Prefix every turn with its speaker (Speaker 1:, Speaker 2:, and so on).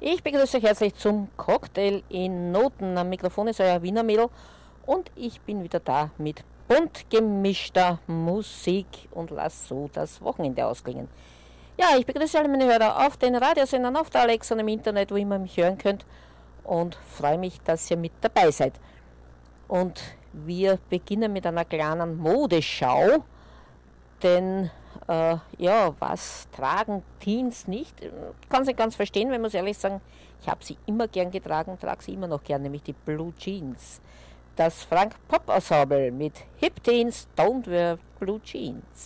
Speaker 1: Ich begrüße euch herzlich zum Cocktail in Noten. Am Mikrofon ist euer Wiener Mädel und ich bin wieder da mit bunt gemischter Musik und lasse so das Wochenende ausklingen. Ja, ich begrüße alle meine Hörer auf den Radiosendern, auf der Alexa und im Internet, wo ihr mich hören könnt und freue mich, dass ihr mit dabei seid. Und wir beginnen mit einer kleinen Modeschau, denn ja, was tragen Teens nicht? Ich kann es nicht ganz verstehen, wenn man es ehrlich sagen, ich habe sie immer gern getragen, trage sie immer noch gern, nämlich die Blue Jeans. Das Frank Pop Ensemble mit Hip Teens Don't Wear Blue Jeans.